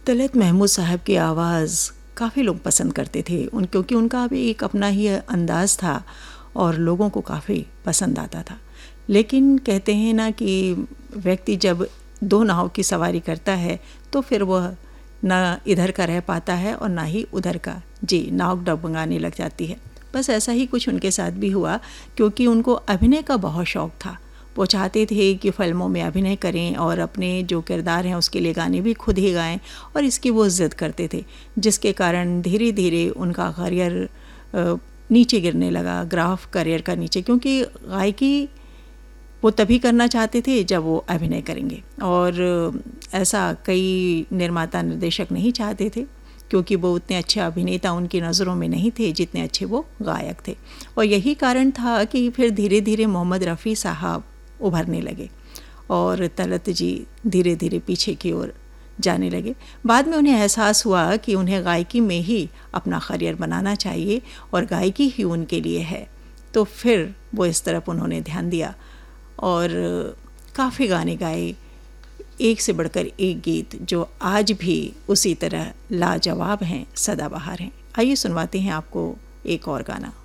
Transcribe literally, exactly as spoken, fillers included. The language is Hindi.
तलत महमूद साहब की आवाज़ काफ़ी लोग पसंद करते थे उन क्योंकि उनका भी एक अपना ही अंदाज़ था और लोगों को काफ़ी पसंद आता था। लेकिन कहते हैं ना कि व्यक्ति जब दो नाव की सवारी करता है तो फिर वह ना इधर का रह पाता है और ना ही उधर का, जी नाव डगमगाने लग जाती है। बस ऐसा ही कुछ उनके साथ भी हुआ, क्योंकि उनको अभिनय का बहुत शौक़ था। वो चाहते थे कि फ़िल्मों में अभिनय करें और अपने जो किरदार हैं उसके लिए गाने भी खुद ही गाएं, और इसकी वो ज़िद करते थे, जिसके कारण धीरे धीरे उनका करियर नीचे गिरने लगा, ग्राफ करियर का नीचे, क्योंकि गायकी वो तभी करना चाहते थे जब वो अभिनय करेंगे, और ऐसा कई निर्माता निर्देशक नहीं चाहते थे, क्योंकि वो उतने अच्छे अभिनेता उनकी नज़रों में नहीं थे जितने अच्छे वो गायक थे। और यही कारण था कि फिर धीरे धीरे मोहम्मद रफ़ी साहब उभरने लगे और तलत जी धीरे धीरे पीछे की ओर जाने लगे। बाद में उन्हें एहसास हुआ कि उन्हें गायकी में ही अपना करियर बनाना चाहिए और गायकी ही उनके लिए है, तो फिर वो इस तरफ उन्होंने ध्यान दिया और काफ़ी गाने गाए, एक से बढ़कर एक गीत जो आज भी उसी तरह लाजवाब हैं, सदाबहार हैं। आइए सुनवाते हैं आपको एक और गाना।